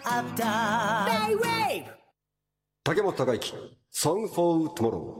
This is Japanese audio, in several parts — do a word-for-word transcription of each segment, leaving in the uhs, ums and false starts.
J-Wave 竹本孝之 Song for Tomorrow。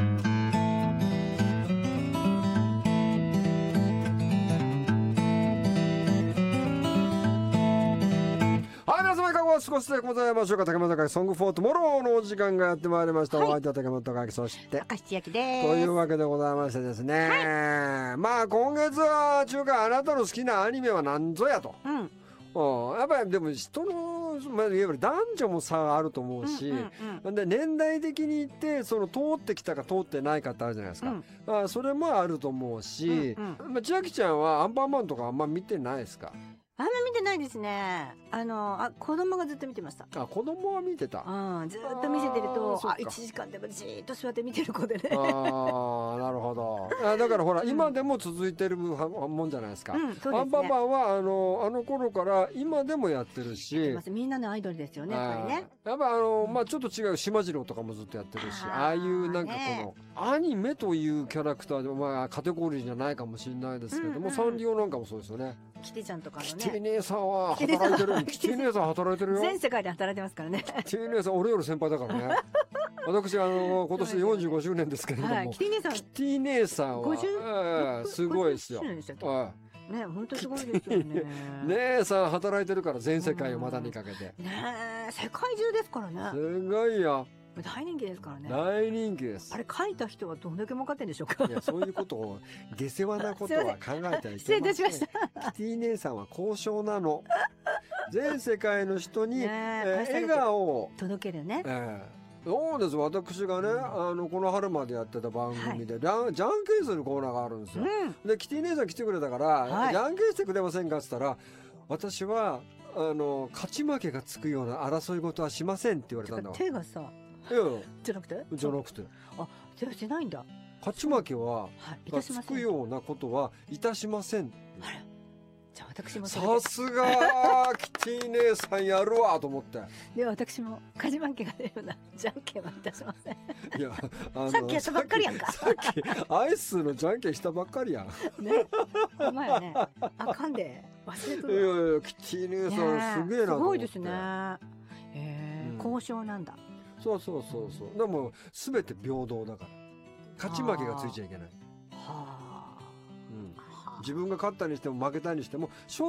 はい、皆様いかがお過ごしでございましょうか。竹本孝之 Song for Tomorrow のお時間がやってまいりました。 はい、 お相手は竹本孝之、そして明石千秋です。 というわけでございましてですね、はい、まあ今月は中華あなたの好きなアニメは何ぞやと、 うんうん、やっぱりでも人の、まあ、いわゆる男女も差があると思うし、うんうんうん、で年代的に言ってその通ってきたか通ってないかってあるじゃないですか、うん、あそれもあると思うし、うんうん、まあ、千秋ちゃんはアンパンマンとかあんま見てないですか？ あんま見てないですね。あのあ子供がずっと見てました。 あ、子供は見てた。 うん、ずっと見せてるとあいちじかんでもじーっと座って見てる子でね。 ああ、なるほど。あだからほら、うん、今でも続いてるもんじゃないですか。うん、そうですね。アンパンマンはあのあの頃から今でもやってるし、 みんなのアイドルですよね。やっぱりね。 やっぱあの、まあちょっと違う島次郎とかもずっとやってるし、ああいうなんかこの、ね、アニメというキャラクターでまあカテゴリーじゃないかもしれないですけども、うんうん、サンリオなんかもそうですよね。 キティちゃんとかのね。 キティ姉さんは働いてる。キティ姉さん働いてるよ。 全世界で働いてますからね。 キティ姉さん俺より先輩だからね。私あの今年よんじゅうごしゅうねんですけれども、はい、キティ姉さん、キティ姉さんは、えー、すごいですよ。 ね、本当にすごいですよね。 姉さん働いてるから全世界を股にかけて。 ね、世界中ですからね。 すごいよ。 大人気ですからね。 大人気です。 あれ書いた人はどんだけ儲かってんでしょうか。 いや、そういうことを下世話なことは考えてはいけません。 失礼いたしました。 キティ姉さんは交渉なの。全世界の人に、ねえー、笑顔を届けるね。 えー、そうです。私がね、あのこの春までやってた番組で、はい、じゃんけんするコーナーがあるんですよ。うん、でキティ姉さん来てくれたから、はい、じゃんけんしてくれませんかって言ったら、私はあの勝ち負けがつくような争い事はしませんって言われたんだわ。 手がさ。 いやじゃなくてじゃなくてあ、じゃあしないんだ。 勝ち負けは、はい、がつくようなことはいたしません。 あれじゃあ私もさすがキティ姉さんやるわと思って。 では私も勝ち負けが出るようなじゃんけんはいたしません。 いやあのさっきやったばっかりやんか。 さっきアイスのじゃんけんしたばっかりやん。 ね、お前ね、あかんで忘れとる。 いやいやキティ姉さんすげえなと思って。すごいですね。えー、交渉なんだ。 そうそうそうそう。でも全て平等だから勝ち負けがついちゃいけない。はあ、うん、自分が勝ったにしても負けたにしても